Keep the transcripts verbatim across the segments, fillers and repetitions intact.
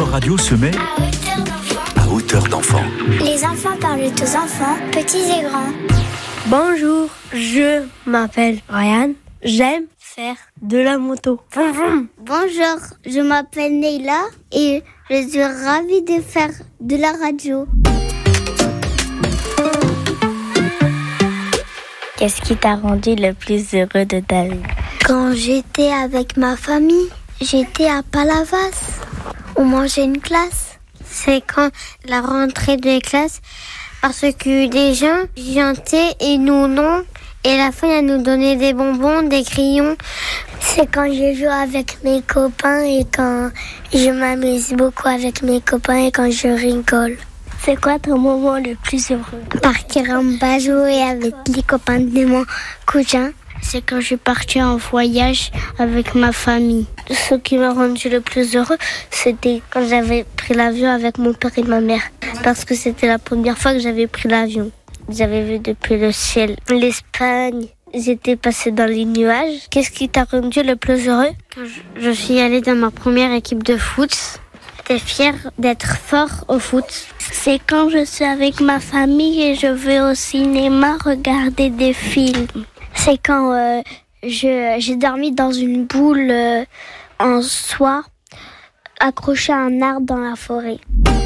Radio se met À hauteur d'enfant. à hauteur d'enfant. Les enfants parlent aux enfants, petits et grands. Bonjour, je m'appelle Ryan. J'aime faire de la moto. Vroom, vroom. Bonjour, je m'appelle Neila et je suis ravie de faire de la radio. Qu'est-ce qui t'a rendu le plus heureux de ta vie? Quand j'étais avec ma famille, j'étais à Palavas. On mangeait une glace. C'est quand la rentrée de classe, parce que des gens chantaient et nous non. Et la fin, elle nous donnait des bonbons, des crayons. C'est quand je joue avec mes copains et quand je m'amuse beaucoup avec mes copains et quand je rigole. C'est quoi ton moment le plus heureux? Partir en bas jouer avec les copains de mon cousin. C'est quand je suis partie en voyage avec ma famille. Ce qui m'a rendu le plus heureux, c'était quand j'avais pris l'avion avec mon père et ma mère. Parce que c'était la première fois que j'avais pris l'avion. J'avais vu depuis le ciel l'Espagne. J'étais passée dans les nuages. Qu'est-ce qui t'a rendu le plus heureux? Quand je suis allée dans ma première équipe de foot. J'étais fière d'être fort au foot. C'est quand je suis avec ma famille et je vais au cinéma regarder des films. C'est quand euh, je, j'ai dormi dans une boule euh, en soie, accrochée à un arbre dans la forêt.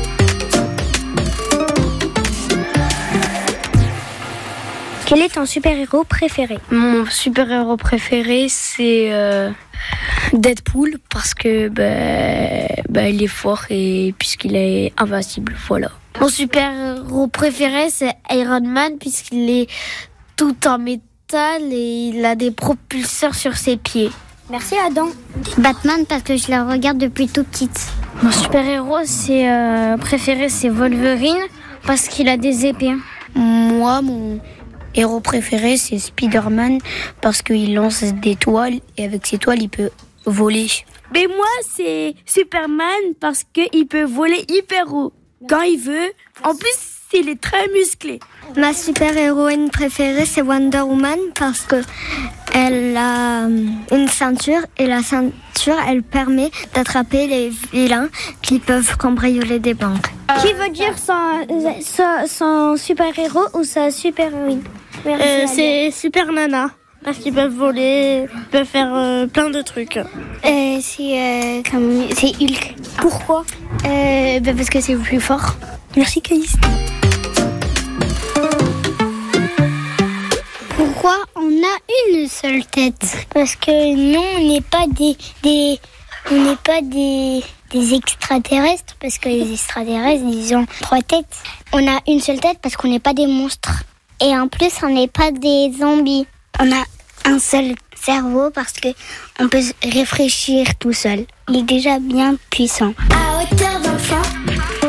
Quel est ton super-héros préféré? Mon super-héros préféré, c'est euh, Deadpool, parce que bah, bah, il est fort et puisqu'il est invincible, voilà. Mon super-héros préféré, c'est Iron Man, puisqu'il est tout en métal et il a des propulseurs sur ses pieds. Merci Adam. Batman, parce que je la regarde depuis tout petite. Mon super-héros c'est, euh, préféré, c'est Wolverine, parce qu'il a des épées. Moi, mon héros préféré, c'est Spider-Man, parce qu'il lance des toiles et avec ses toiles, il peut voler. Mais moi, c'est Superman, parce qu'il peut voler hyper haut quand il veut. En plus, il est très musclé. Ma super-héroïne préférée, c'est Wonder Woman, parce que elle a une ceinture et la ceinture, elle permet d'attraper les vilains qui peuvent cambrioler des banques. Qui veut dire son, son, son super-héros ou sa super-héroïne? euh, C'est Super Nana, parce qu'ils peuvent voler, ils peuvent faire euh, plein de trucs. Euh, c'est, euh, comme, c'est Hulk. Pourquoi? euh, bah Parce que c'est le plus fort. Merci Caïs. Pourquoi on a une seule tête? Parce que nous, on n'est pas des, des, on n'est pas des, des extraterrestres, parce que les extraterrestres, ils ont trois têtes. On a une seule tête parce qu'on n'est pas des monstres. Et en plus, on n'est pas des zombies. On a un seul cerveau parce que on peut réfléchir tout seul. Il est déjà bien puissant. À hauteur d'enfant.